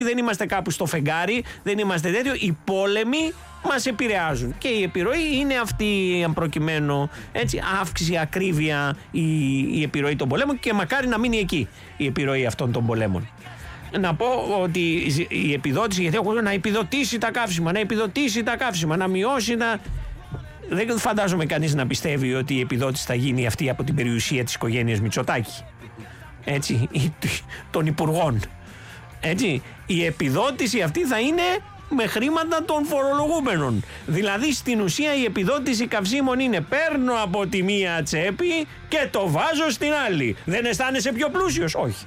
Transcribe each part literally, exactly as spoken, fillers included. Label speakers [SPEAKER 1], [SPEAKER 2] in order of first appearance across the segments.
[SPEAKER 1] δεν είμαστε κάπου στο φεγγάρι, δεν είμαστε τέτοιο. Οι πόλεμοι μας επηρεάζουν. Και η επιρροή είναι αυτή, αν προκειμένου, έτσι, αύξηση, ακρίβεια, η, η επιρροή των πολέμων και μακάρι να μείνει εκεί η επιρροή αυτών των πολέμων. Να πω ότι η επιδότηση, γιατί έχω να επιδοτήσει τα καύσιμα, να επιδοτήσει τα καύσιμα, να μειώσει τα. Δεν φαντάζομαι κανείς να πιστεύει ότι η επιδότηση θα γίνει αυτή από την περιουσία της οικογένειας Μητσοτάκη. Έτσι, των υπουργών. Έτσι, η επιδότηση αυτή θα είναι με χρήματα των φορολογούμενων. Δηλαδή στην ουσία η επιδότηση καυσίμων είναι παίρνω από τη μία τσέπη και το βάζω στην άλλη. Δεν αισθάνεσαι πιο πλούσιος? Όχι.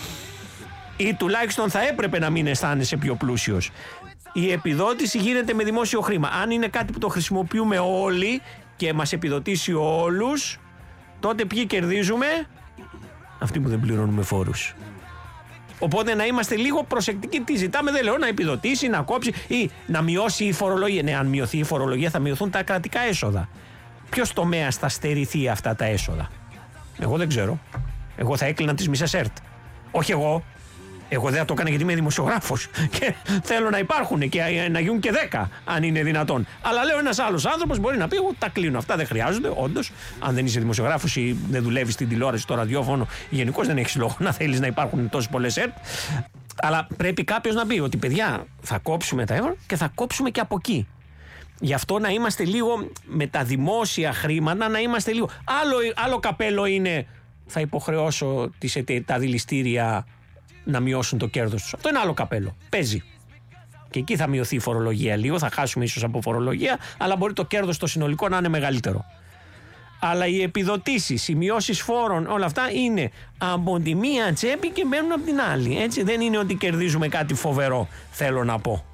[SPEAKER 1] Ή τουλάχιστον θα έπρεπε να μην αισθάνεσαι πιο πλούσιος. Η επιδότηση γίνεται με δημόσιο χρήμα. Αν είναι κάτι που το χρησιμοποιούμε όλοι και μας επιδοτήσει όλους, τότε ποιοι κερδίζουμε? Αυτοί που δεν πληρώνουμε φόρους. Οπότε να είμαστε λίγο προσεκτικοί τι ζητάμε. Δεν λέω να επιδοτήσει, να κόψει ή να μειώσει η φορολογία. Ναι, αν μειωθεί η φορολογία θα μειωθούν τα κρατικά έσοδα. Ποιος τομέας θα στερηθεί αυτά τα έσοδα? Εγώ δεν ξέρω. Εγώ θα έκλεινα τις μισές ΕΡΤ. Όχι εγώ. Εγώ δεν θα το έκανα γιατί είμαι δημοσιογράφος και θέλω να υπάρχουν και να γίνουν και δέκα, αν είναι δυνατόν. Αλλά λέω ένας άλλος άνθρωπος μπορεί να πει: εγώ τα κλείνω. Αυτά δεν χρειάζονται. Όντως, αν δεν είσαι δημοσιογράφος ή δεν δουλεύεις στην τηλεόραση, στο ραδιόφωνο, γενικώς δεν έχεις λόγο να θέλεις να υπάρχουν τόσες πολλές ΕΡΤ. Αλλά πρέπει κάποιος να πει ότι παιδιά, θα κόψουμε τα ευρώ και θα κόψουμε και από εκεί. Γι' αυτό να είμαστε λίγο με τα δημόσια χρήματα, να είμαστε λίγο. Άλλο, άλλο καπέλο είναι θα υποχρεώσω τις, τα δηληστήρια να μειώσουν το κέρδος τους. Αυτό είναι άλλο καπέλο. Παίζει. Και εκεί θα μειωθεί η φορολογία λίγο, θα χάσουμε ίσως από φορολογία, αλλά μπορεί το κέρδος το συνολικό να είναι μεγαλύτερο. Αλλά οι επιδοτήσεις, οι μειώσεις φόρων, όλα αυτά είναι από τη μία τσέπη και μένουν από την άλλη. Έτσι δεν είναι ότι κερδίζουμε κάτι φοβερό, θέλω να πω.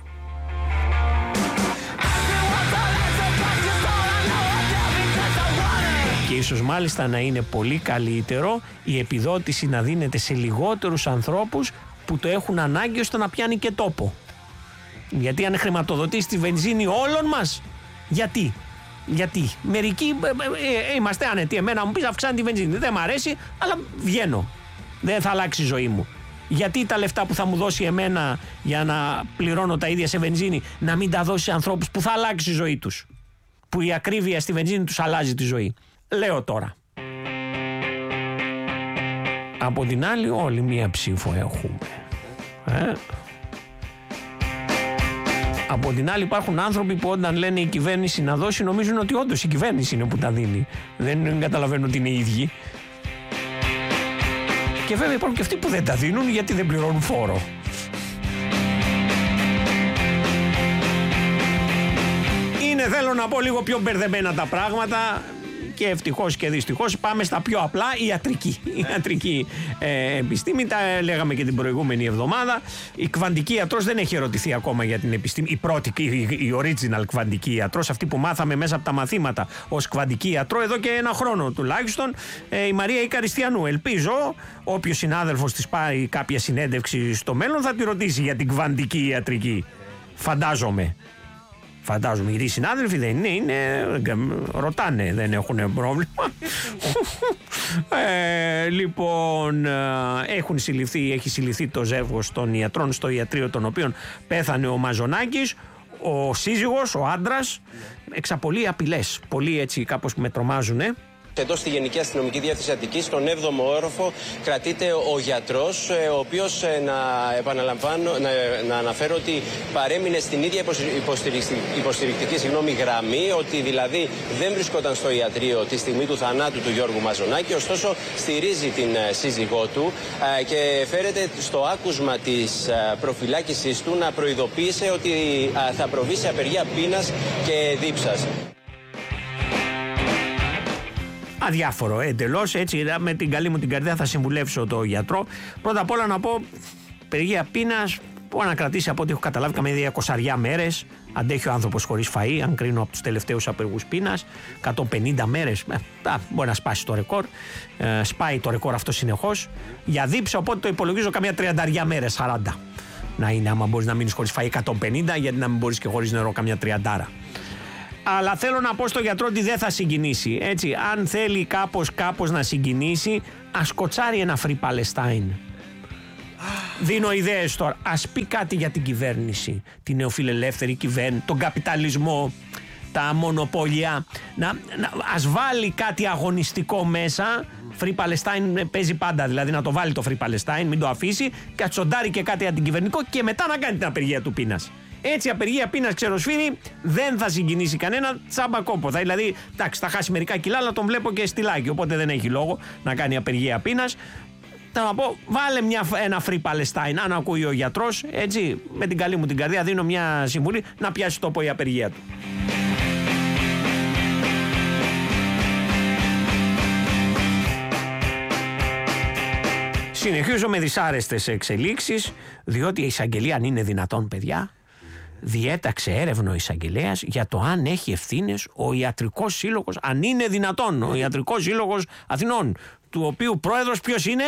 [SPEAKER 1] Και ίσως μάλιστα να είναι πολύ καλύτερο η επιδότηση να δίνεται σε λιγότερους ανθρώπους που το έχουν ανάγκη ώστε να πιάνει και τόπο. Γιατί αν χρηματοδοτήσει τη βενζίνη όλων μας, γιατί, γιατί, μερικοί ε, ε, ε, είμαστε άνετοι, εμένα μου πεις αυξάνει τη βενζίνη, δεν μ' αρέσει, αλλά βγαίνω, δεν θα αλλάξει η ζωή μου. Γιατί τα λεφτά που θα μου δώσει εμένα για να πληρώνω τα ίδια σε βενζίνη να μην τα δώσει σε ανθρώπους που θα αλλάξει η ζωή τους, που η ακρίβεια στη βενζίνη τους αλλάζει τη ζωή. Λέω τώρα. Από την άλλη όλοι μία ψήφο έχουμε. Ε? Από την άλλη υπάρχουν άνθρωποι που όταν λένε η κυβέρνηση να δώσει νομίζουν ότι όντως η κυβέρνηση είναι που τα δίνει. Δεν καταλαβαίνουν ότι είναι οι ίδιοι. Και βέβαια υπάρχουν και αυτοί που δεν τα δίνουν γιατί δεν πληρώνουν φόρο. Είναι, θέλω να πω, λίγο πιο μπερδεμένα τα πράγματα. Και ευτυχώς και δυστυχώς πάμε στα πιο απλά, ιατρική, ιατρική ε, επιστήμη. Τα λέγαμε και την προηγούμενη εβδομάδα. Η κβαντική ιατρός δεν έχει ερωτηθεί ακόμα για την επιστήμη. Η πρώτη, η, η original κβαντική ιατρός, αυτή που μάθαμε μέσα από τα μαθήματα ως κβαντική ιατρό εδώ και ένα χρόνο τουλάχιστον, ε, η Μαρία Ικαριστιανού. Ελπίζω όποιος συνάδελφος της πάει κάποια συνέντευξη στο μέλλον θα τη ρωτήσει για την κβαντική ιατρική. Φαντάζομαι. Φαντάζομαι, γιατί οι συνάδελφοι δεν είναι, είναι, ρωτάνε, δεν έχουν πρόβλημα. ε, λοιπόν, έχουν συλληφθεί, έχει συλληφθεί το ζεύγος των ιατρών στο ιατρείο των οποίων πέθανε ο Μαζονάκης, ο σύζυγος, ο άντρας, εξαπολύει απειλές, πολύ έτσι κάπως με τρομάζουνε.
[SPEAKER 2] Εδώ στη Γενική Αστυνομική Διεύθυνση Αττικής, στον έβδομο όροφο, κρατείται ο γιατρός, ο οποίος, να επαναλαμβάνω, να, να αναφέρω ότι παρέμεινε στην ίδια υποστηρικτική, υποστηρικτική συγγνώμη, γραμμή, ότι δηλαδή δεν βρισκόταν στο ιατρείο τη στιγμή του θανάτου του Γιώργου Μαζονάκη, ωστόσο στηρίζει την σύζυγό του και φέρεται στο άκουσμα της προφυλάκησής του να προειδοποίησε ότι θα προβεί σε απεργία πείνας και δίψας.
[SPEAKER 1] Αδιάφορο εντελώς, έτσι με την καλή μου την καρδιά θα συμβουλεύσω το γιατρό. Πρώτα απ' όλα να πω, απεργία πείνας μπορεί να κρατήσει από ό,τι έχω καταλάβει καμία είκοσι μέρες. Αντέχει ο άνθρωπος χωρίς φαΐ, αν κρίνω από τους τελευταίους απεργούς πείνας. εκατόν πενήντα μέρες, ε, α, μπορεί να σπάσει το ρεκόρ. Ε, σπάει το ρεκόρ αυτό συνεχώς. Για δίψα, οπότε το υπολογίζω καμία τριάντα μέρες, σαράντα. Να είναι, άμα μπορείς να μείνεις χωρίς φαΐ εκατόν πενήντα, γιατί να μην μπορείς και χωρίς νερό καμιά τριάντα. Αλλά θέλω να πω στο γιατρό ότι δεν θα συγκινήσει. Έτσι, αν θέλει κάπως κάπως να συγκινήσει, ας κοτσάρει ένα Free Palestine. Δίνω ιδέες τώρα. Ας πει κάτι για την κυβέρνηση, την νεοφιλελεύθερη κυβέρνηση, τον καπιταλισμό, τα μονοπόλια. Να, να, ας βάλει κάτι αγωνιστικό μέσα. Free Palestine παίζει πάντα, δηλαδή να το βάλει το Free Palestine, μην το αφήσει, κατσοντάρει και κάτι αντικυβερνικό και μετά να κάνει την απεργία του πείνας. Έτσι, η απεργία πείνας ξεροσφύρι δεν θα συγκινήσει κανένα, τσάμπα κόπο. Θα, δηλαδή, εντάξει, θα χάσει μερικά κιλά, αλλά τον βλέπω και στυλάκι. Οπότε δεν έχει λόγο να κάνει απεργία πείνας. Θα πω, βάλε μια, ένα Free Palestine. Αν ακούει ο γιατρός, έτσι, με την καλή μου την καρδιά, δίνω μια συμβουλή να πιάσει τόπο η απεργία του. Συνεχίζω με δυσάρεστες εξελίξεις, διότι η εισαγγελία, αν είναι δυνατόν, παιδιά, διέταξε έρευνα ο εισαγγελέας για το αν έχει ευθύνες ο Ιατρικός Σύλλογος, αν είναι δυνατόν, ο Ιατρικός Σύλλογος Αθηνών, του οποίου πρόεδρος ποιος είναι?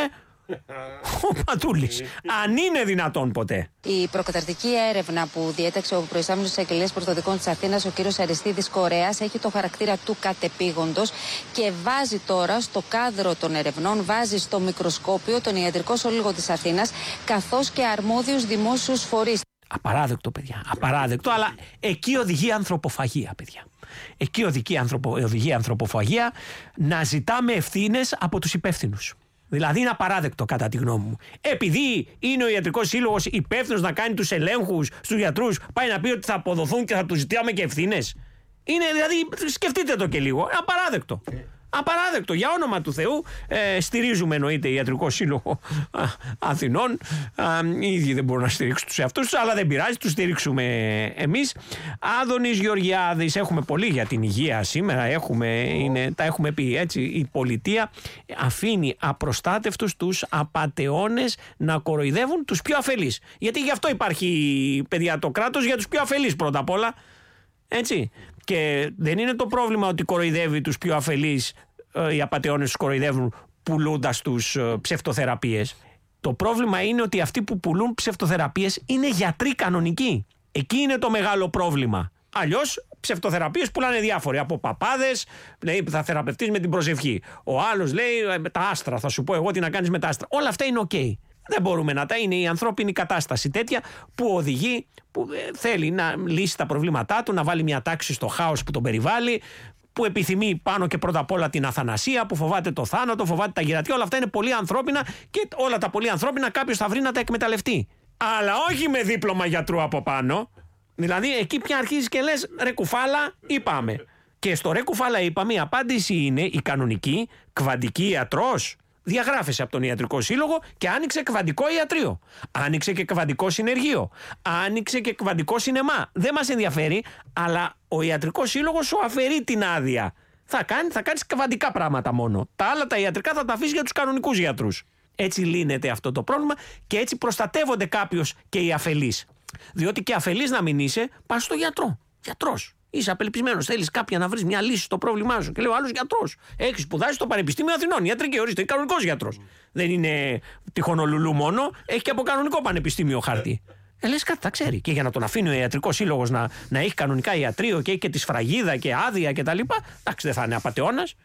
[SPEAKER 1] Ο Πατούλης. Αν είναι δυνατόν ποτέ.
[SPEAKER 3] Η προκαταρτική έρευνα που διέταξε ο προϊστάμενος της Εισαγγελίας Πρωτοδικών της Αθήνας, ο κ. Αριστίδης Κορέας, έχει το χαρακτήρα του κατεπήγοντος και βάζει τώρα στο κάδρο των ερευνών, βάζει στο μικροσκόπιο τον Ιατρικό Σύλλογο της Αθήνας, καθώς και αρμόδιους δημόσιους φορείς.
[SPEAKER 1] Απαράδεκτο, παιδιά. Απαράδεκτο, αλλά εκεί οδηγεί ανθρωποφαγία, παιδιά. Εκεί οδηγεί, ανθρωπο, οδηγεί ανθρωποφαγία να ζητάμε ευθύνες από τους υπεύθυνους. Δηλαδή είναι απαράδεκτο κατά τη γνώμη μου. Επειδή είναι ο Ιατρικός Σύλλογος υπεύθυνος να κάνει τους ελέγχους στους γιατρούς, πάει να πει ότι θα αποδοθούν και θα τους ζητάμε και ευθύνες. Είναι, δηλαδή, σκεφτείτε το και λίγο. Απαράδεκτο. Απαράδεκτο. Για όνομα του Θεού, ε, στηρίζουμε εννοείται Ιατρικό Σύλλογο α, Αθηνών. Α, οι ίδιοι δεν μπορούν να στηρίξουν τους εαυτούς τους, αλλά δεν πειράζει, τους στηρίξουμε εμείς. Άδωνης Γεωργιάδης, έχουμε πολύ για την υγεία σήμερα. Έχουμε, είναι, τα έχουμε πει έτσι. Η πολιτεία αφήνει απροστάτευτους τους απατεώνες να κοροϊδεύουν τους πιο αφελείς. Γιατί γι' αυτό υπάρχει, παιδιά, το κράτος, για τους πιο αφελείς πρώτα απ' όλα. Έτσι. Και δεν είναι το πρόβλημα ότι κοροϊδεύει τους πιο αφελείς, ε, οι απατεώνες τους κοροϊδεύουν πουλώντας τους ε, ψευτοθεραπείες. Το πρόβλημα είναι ότι αυτοί που πουλούν ψευτοθεραπείες είναι γιατροί κανονικοί. Εκεί είναι το μεγάλο πρόβλημα. Αλλιώς ψευτοθεραπείες πουλάνε διάφοροι. Από παπάδες, λέει θα θεραπευτείς με την προσευχή. Ο άλλος λέει με τα άστρα, θα σου πω εγώ τι να κάνεις με τα άστρα. Όλα αυτά είναι οκ. Okay. Δεν μπορούμε να τα είναι η ανθρώπινη κατάσταση τέτοια που οδηγεί, που θέλει να λύσει τα προβλήματά του, να βάλει μια τάξη στο χάος που τον περιβάλλει, που επιθυμεί πάνω και πρώτα απ' όλα την αθανασία, που φοβάται το θάνατο, φοβάται τα γυρατιά. Όλα αυτά είναι πολύ ανθρώπινα και όλα τα πολύ ανθρώπινα κάποιος θα βρει να τα εκμεταλλευτεί. Αλλά όχι με δίπλωμα γιατρού από πάνω. Δηλαδή εκεί πια αρχίζεις και λες ρε κουφάλα, είπαμε. Και στο ρε κουφάλα είπαμε η απάντηση είναι η κανονική, κβαντική ιατρός. Διαγράφεσαι από τον Ιατρικό Σύλλογο και άνοιξε κβαντικό ιατρείο. Άνοιξε και κβαντικό συνεργείο. Άνοιξε και κβαντικό σινεμά. Δεν μας ενδιαφέρει, αλλά ο Ιατρικός Σύλλογος σου αφαιρεί την άδεια. Θα, κάνει, θα κάνεις κβαντικά πράγματα μόνο. Τα άλλα τα ιατρικά θα τα αφήσεις για τους κανονικούς γιατρούς. Έτσι λύνεται αυτό το πρόβλημα και έτσι προστατεύονται κάποιος και οι αφελείς. Διότι και αφελείς να μην είσαι, πας στο γιατρό. Γιατρός. Είσαι απελπισμένος. Θέλεις κάποια να βρεις μια λύση στο πρόβλημά σου. Και λέει ο άλλος γιατρός. Έχει σπουδάσει στο Πανεπιστήμιο Αθηνών. Ιατρική, ορίστε, είναι κανονικός γιατρός. Δεν είναι τυχονολουλού μόνο. Έχει και από κανονικό πανεπιστήμιο χαρτί. Ε, λες κάτι θα ξέρει. Και για να τον αφήνει ο Ιατρικός Σύλλογος να, να έχει κανονικά ιατρείο και έχει και τη σφραγίδα και άδεια κτλ. Εντάξει, δεν θα είναι απατεώνας.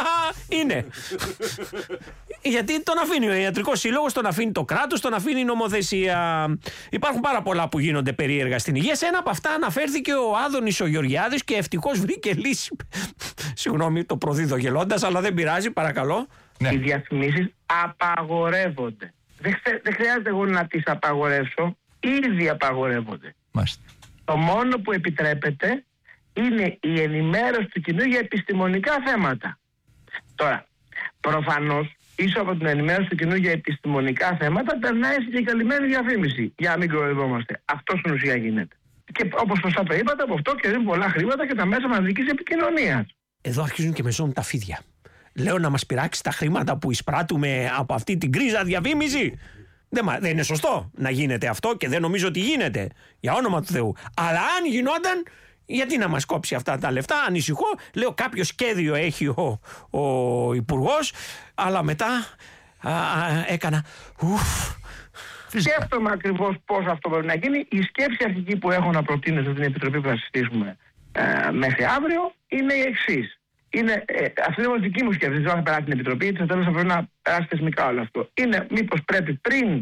[SPEAKER 1] Είναι. Γιατί τον αφήνει ο Ιατρικός Σύλλογος, τον αφήνει το κράτος, τον αφήνει η νομοθεσία. Υπάρχουν πάρα πολλά που γίνονται περίεργα στην υγεία. Σε ένα από αυτά αναφέρθηκε ο Άδωνης ο Γεωργιάδης και ευτυχώς βρήκε λύση. Συγγνώμη, το προδίδω γελώντας, αλλά δεν πειράζει, παρακαλώ.
[SPEAKER 4] Ναι. Οι διαφημίσεις απαγορεύονται. Δεν, δεν χρειάζεται εγώ να τις απαγορεύσω. Ήδη απαγορεύονται. Μάλιστα. Το μόνο που επιτρέπεται είναι η ενημέρωση του κοινού για επιστημονικά θέματα. Τώρα, προφανώς, ίσως από την ενημέρωση του κοινού για επιστημονικά θέματα περνάει συγκεκαλυμμένη διαφήμιση. Για να μην κοροϊδόμαστε. Αυτό στην ουσία γίνεται. Και όπως σωστά το είπατε, από αυτό κερδίζουν πολλά χρήματα και τα μέσα μαζικής επικοινωνίας.
[SPEAKER 1] Εδώ αρχίζουν και με ζώνουν τα φίδια. Λέω να μας πειράξει τα χρήματα που εισπράττουμε από αυτή την κρίζα διαφήμιση. Δεν, δεν είναι σωστό να γίνεται αυτό και δεν νομίζω ότι γίνεται. Για όνομα του Θεού. Αλλά αν γινόταν. Γιατί να μας κόψει αυτά τα λεφτά, ανησυχώ. Λέω κάποιο σχέδιο έχει ο, ο Υπουργός, αλλά μετά α, α, έκανα ουφ.
[SPEAKER 4] Σκέφτομαι ακριβώς πώς αυτό πρέπει να γίνει. Η σκέψη αρχική που έχω να προτείνω στην Επιτροπή που θα συστήσουμε ε, μέχρι αύριο είναι η εξής. Είναι, ε, αυτή είναι η δική μου σκέψη, δεν θα περάσει την Επιτροπή, γιατί στο τέλος θα πρέπει να περάσει θεσμικά όλο αυτό. Είναι μήπως πρέπει πριν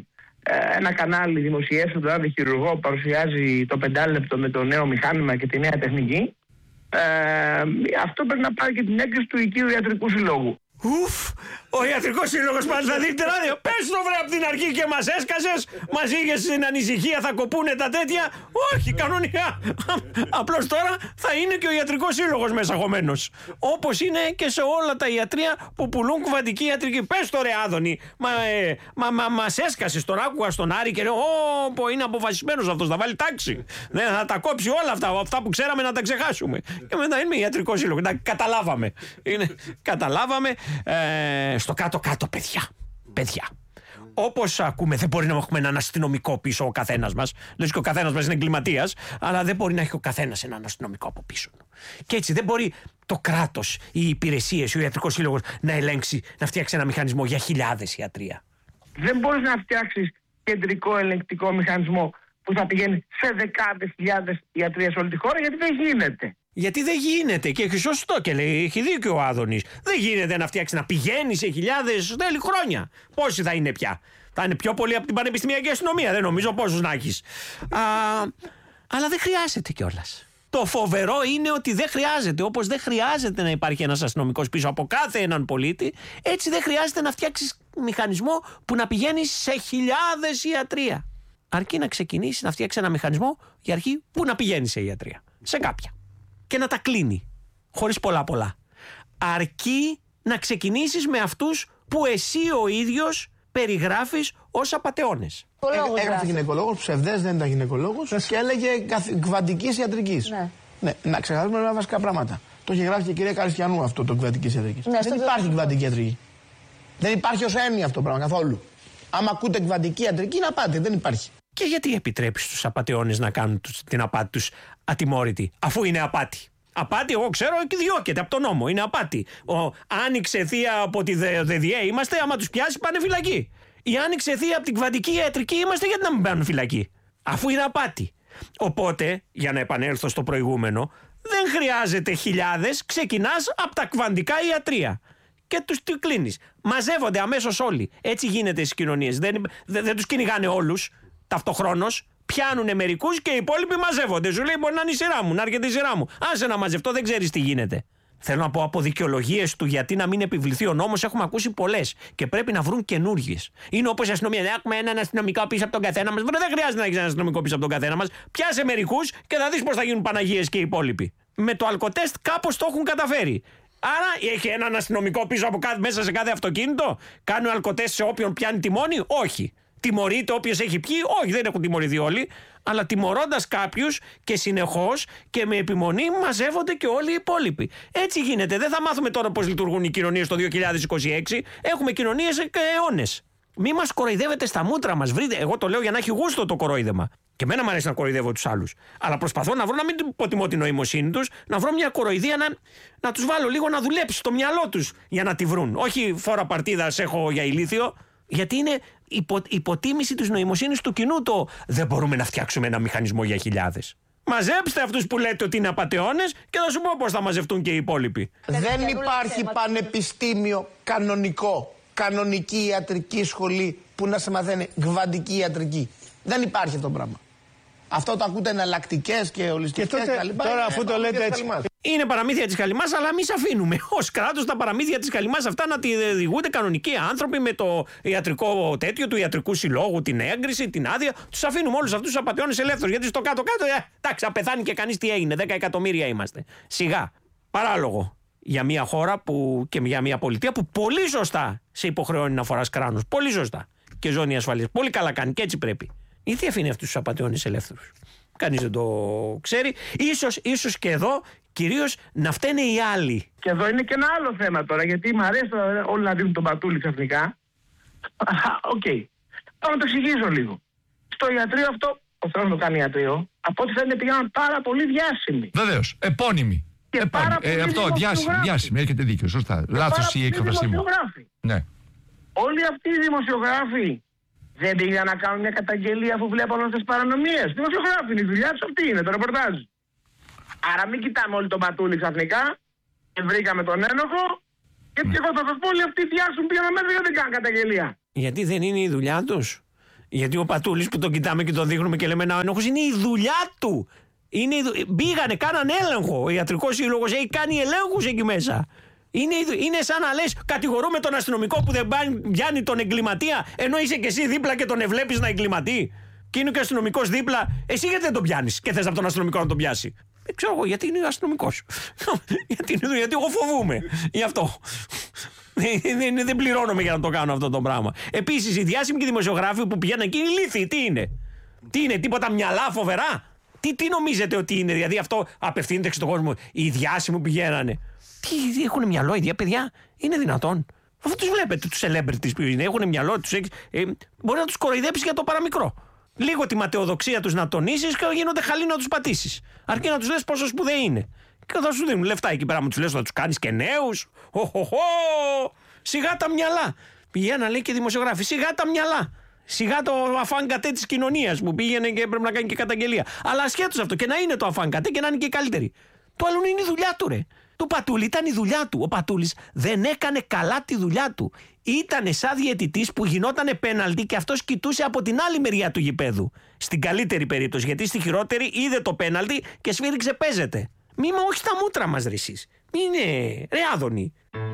[SPEAKER 4] ένα κανάλι δημοσιεύσει τον άδειο χειρουργό που παρουσιάζει το πεντάλεπτο με το νέο μηχάνημα και τη νέα τεχνική. Ε, αυτό πρέπει να πάρει και την έγκριση του Οικείου Ιατρικού Συλλόγου.
[SPEAKER 1] Ουφ, ο Ιατρικός Σύλλογος μας θα δείχνει ράδιο. Πες το βρε από την αρχή και μας έσκασες. Μας είχες στην ανησυχία, θα κοπούνε τα τέτοια. Όχι, κανονικά. Απλώς τώρα θα είναι και ο Ιατρικός Σύλλογος μέσα χωμένος. Όπως είναι και σε όλα τα ιατρεία που πουλούν κουβαντική ιατρική. Πες το ρε Άδωνη. Μα, ε, μα, μα μας έσκασες τώρα. Άκουγα στον Άρη και λέω: Ω, είναι αποφασισμένος αυτός, θα βάλει τάξη. Δεν θα τα κόψει όλα αυτά. Αυτά που ξέραμε να τα ξεχάσουμε. Και μετά είναι Ιατρικό Σύλλογο. Καταλάβαμε. Είναι, καταλάβαμε. Ε, στο κάτω-κάτω, παιδιά. Παιδιά. Όπως ακούμε, δεν μπορεί να έχουμε έναν αστυνομικό πίσω ο καθένας μας. Λες και ο καθένας μας είναι εγκληματίας, αλλά δεν μπορεί να έχει ο καθένας έναν αστυνομικό από πίσω. Και έτσι δεν μπορεί το κράτος, οι υπηρεσίες, ο Ιατρικός Σύλλογος να ελέγξει, να φτιάξει ένα μηχανισμό για χιλιάδες ιατρεία.
[SPEAKER 4] Δεν μπορείς να φτιάξεις κεντρικό ελεγκτικό μηχανισμό που θα πηγαίνει σε δεκάδες χιλιάδες ιατρεία σε όλη τη χώρα, γιατί δεν γίνεται.
[SPEAKER 1] Γιατί δεν γίνεται, και έχει σωστό και λέει, έχει δίκιο ο Άδωνης. Δεν γίνεται να φτιάξει να πηγαίνει σε χιλιάδες, θέλει χρόνια. Πόσοι θα είναι πια? Θα είναι πιο πολλοί από την πανεπιστημιακή αστυνομία, δεν νομίζω πόσους να έχεις. Α, αλλά δεν χρειάζεται κιόλας. Το φοβερό είναι ότι δεν χρειάζεται. Όπως δεν χρειάζεται να υπάρχει ένας αστυνομικός πίσω από κάθε έναν πολίτη, έτσι δεν χρειάζεται να φτιάξεις μηχανισμό που να πηγαίνει σε χιλιάδες ιατρεία. Αρκεί να ξεκινήσει να φτιάξει ένα μηχανισμό για αρχή που να πηγαίνει σε ιατρεία. Σε κάποια. Και να τα κλείνει. Χωρίς πολλά πολλά. Αρκεί να ξεκινήσεις με αυτούς που εσύ ο ίδιος περιγράφεις ως απατεώνες.
[SPEAKER 5] Ε, έγραψε γυναικολόγος, ψευδές, δεν ήταν γυναικολόγος και έλεγε κβαντικής ιατρικής. Ναι. Ναι, να ξεχάσουμε ένα βασικά πράγματα. Το είχε γράψει και η κυρία Καριστιανού αυτό το κβαντικής ιατρικής. Ναι, δεν υπάρχει κβαντική ιατρική. Δεν υπάρχει ως έννοια αυτό το πράγμα καθόλου. Άμα ακούτε κβαντική ιατρική, να πάτε, δεν υπάρχει.
[SPEAKER 1] Και γιατί επιτρέπεις στους απατεώνες να κάνουν την απάτη τους ατιμόρυτη, αφού είναι απάτη? Απάτη, εγώ ξέρω, και διώκεται από τον νόμο. Είναι απάτη. Ο άνοιξε θεία από τη ΔΕΔΙΕ είμαστε, άμα τους πιάσει πάνε φυλακή. Η άνοιξε θεία από την κβαντική ιατρική είμαστε, γιατί να μην πάνε φυλακή? Αφού είναι απάτη. Οπότε, για να επανέλθω στο προηγούμενο, δεν χρειάζεται χιλιάδες, ξεκινάς από τα κβαντικά ιατρεία. Και τους κλείνεις. Μαζεύονται αμέσως όλοι. Έτσι γίνεται στις κοινωνίες. Δεν, δεν, δεν τους κυνηγάνε όλους ταυτοχρόνως. Πιάνουνε μερικούς και οι υπόλοιποι μαζεύονται. Σου λέει: μπορεί να είναι η σειρά μου, να έρχεται η σειρά μου. Άσε να μαζευτώ, δεν ξέρεις τι γίνεται. Θέλω να πω, από δικαιολογίες του γιατί να μην επιβληθεί ο νόμος έχουμε ακούσει πολλές και πρέπει να βρουν καινούργιες. Είναι όπως η αστυνομία. Δεν έχουμε έναν αστυνομικό πίσω από τον καθένα μας. Δεν χρειάζεται να έχεις έναν αστυνομικό πίσω από τον καθένα μας. Πιάσε μερικούς και θα δεις πώς θα γίνουν Παναγίες και οι υπόλοιποι. Με το αλκοτέστ κάπως το έχουν καταφέρει. Άρα έχει έναν αστυνομικό πίσω από κάθε, μέσα σε κάθε αυτοκίνητο. Κάνει αλκοτέστ σε όποιον πιάνει τιμόνι? Όχι. Τιμωρείται όποιος έχει πιει? Όχι, δεν έχουν τιμωρηθεί όλοι. Αλλά τιμωρώντας κάποιους και συνεχώς και με επιμονή μαζεύονται και όλοι οι υπόλοιποι. Έτσι γίνεται. Δεν θα μάθουμε τώρα πώς λειτουργούν οι κοινωνίες το δύο χιλιάδες είκοσι έξι. Έχουμε κοινωνίες αιώνες. Μη μας κοροϊδεύετε στα μούτρα μας. Βρείτε. Εγώ το λέω για να έχει γούστο το κοροϊδεύμα. Και εμένα μου αρέσει να κοροϊδεύω τους άλλους. Αλλά προσπαθώ να βρω, να μην υποτιμώ την νοημοσύνη τους, να βρω μια κοροϊδία να, να τους βάλω λίγο να δουλέψει το μυαλό τους για να τη βρουν. Όχι φόρα παρτίδας έχω για ηλίθιο. Γιατί είναι υπο, υποτίμηση της νοημοσύνης του κοινού το δεν μπορούμε να φτιάξουμε ένα μηχανισμό για χιλιάδες. Μαζέψτε αυτούς που λέτε ότι είναι απατεώνες και θα σου πω πώς θα μαζευτούν και οι υπόλοιποι.
[SPEAKER 5] Δεν υπάρχει πανεπιστήμιο κανονικό, κανονική ιατρική σχολή που να σε μαθαίνει κβαντική ιατρική. Δεν υπάρχει αυτό το πράγμα. Αυτό το ακούτε εναλλακτικές και ολιστικές και, και
[SPEAKER 6] τώρα αφού το λέτε έτσι.
[SPEAKER 1] Είναι παραμύθια της Καλυμάς, αλλά εμείς αφήνουμε ως κράτος τα παραμύθια της Καλυμάς αυτά να τη διηγούνται κανονικοί άνθρωποι με το ιατρικό τέτοιο του ιατρικού συλλόγου, την έγκριση, την άδεια. Τους αφήνουμε όλους αυτούς τους απατεώνες ελεύθερους. Γιατί στο κάτω-κάτω, ε, εντάξει, θα πεθάνει και κανείς τι έγινε. δέκα εκατομμύρια είμαστε. Σιγά. Παράλογο για μια χώρα που, και για μια πολιτεία που πολύ σωστά σε υποχρεώνει να φοράς κράνος. Πολύ σωστά. Και ζώνη ασφαλείας. Πολύ καλά κάνει και έτσι πρέπει. Γιατί αφήνει αυτούς τους απατεώνες ελεύθερους? Κανείς δεν το ξέρει. Ίσως, ίσως και εδώ κυρίως να φταίνε οι άλλοι.
[SPEAKER 4] Και εδώ είναι και ένα άλλο θέμα τώρα, γιατί μου αρέσει όλοι να δίνουν τον πατούλι ξαφνικά. Οκ. Okay. Πάω να το εξηγήσω λίγο. Στο ιατρείο αυτό, ο Θεός το κάνει ιατρείο, από ό,τι φαίνεται πήγαν πάρα πολύ διάσημοι.
[SPEAKER 6] Βεβαίως. Επώνυμοι.
[SPEAKER 4] Και
[SPEAKER 6] Επώνυμοι.
[SPEAKER 4] πάρα
[SPEAKER 6] ε, αυτό, διάσημοι, διάσημοι. Έχετε δίκιο, σωστά. Λάθος η έκφρασή μου. Ναι.
[SPEAKER 4] Όλοι αυτοί οι δημοσιογράφοι δεν πήγαν να κάνουν μια καταγγελία αφού βλέπουν όλες τις παρανομίες? Δημοσιογράφοι είναι η δουλειά τους, αυτή είναι το ρεπορτάζ. Άρα μην κοιτάμε όλοι τον πατούλι ξαφνικά και βρήκαμε τον ένοχο. Γιατί εγώ θα σας πω, όλοι αυτοί διάσουν πήγαν μέσα γιατί δεν κάνουν καταγγελία.
[SPEAKER 1] Γιατί δεν είναι η δουλειά τους? Γιατί ο Πατούλης που τον κοιτάμε και τον δείχνουμε και λέμε να ο ένοχος είναι η δουλειά του. Είναι η δου... Μπήγανε, κάναν έλεγχο. Ο ιατρικός σύλλογος έχει κάνει ελέγχους εκεί μέσα. Είναι, είναι σαν να λες κατηγορούμε τον αστυνομικό που δεν πιάνει τον εγκληματία, ενώ είσαι και εσύ δίπλα και τον ευλέπεις να εγκληματεί. Και είναι και ο αστυνομικός δίπλα. Εσύ γιατί δεν τον πιάνεις και θες από τον αστυνομικό να τον πιάσει? Δεν ξέρω εγώ, γιατί είναι ο αστυνομικός. γιατί, γιατί εγώ φοβούμαι. Γι' αυτό. δεν, δεν πληρώνομαι για να το κάνω αυτό το πράγμα. Επίσης, οι διάσημοι και οι δημοσιογράφοι που πηγαίνουν εκεί είναι ηλίθιοι. Τι είναι? Τι είναι, τίποτα μυαλά φοβερά? Τι, τι νομίζετε ότι είναι? Δηλαδή αυτό απευθύνεται στον κόσμο. Οι διάσημοι πηγαίνανε. Τι έχουν μυαλό οι ίδια παιδιά? Είναι δυνατόν? Αφού τους βλέπετε τους celebrities που είναι, έχουν μυαλό, τους, ε, μπορεί να τους κοροϊδέψεις για το παραμικρό. Λίγο τη ματαιοδοξία τους να τονίσεις και γίνονται χαλί να τους πατήσεις. Αρκεί να τους λες πόσο σπουδαίοι είναι. Και θα σου δίνουν λεφτά εκεί πέρα, μου τους λες θα τους κάνεις και νέους. Οχοχο! Σιγά τα μυαλά. Πηγαίναν λέει και δημοσιογράφοι. Σιγά τα μυαλά. Σιγά το αφάνκατε της κοινωνίας που πήγαινε και πρέπει να κάνει και καταγγελία. Αλλά ασχέτως αυτό, και να είναι το αφάνκατε και να είναι και καλύτερη. Το άλλο είναι η δουλειά του, ρε. Του Πατούλη ήταν η δουλειά του. Ο Πατούλης δεν έκανε καλά τη δουλειά του. Ήτανε σαν διαιτητής που γινότανε πέναλτι και αυτός κοιτούσε από την άλλη μεριά του γηπέδου. Στην καλύτερη περίπτωση, γιατί στη χειρότερη είδε το πέναλτι και σφύριξε παίζεται. Μη με όχι στα μούτρα μας ρε εσείς. Είναι ρε Άδωνη.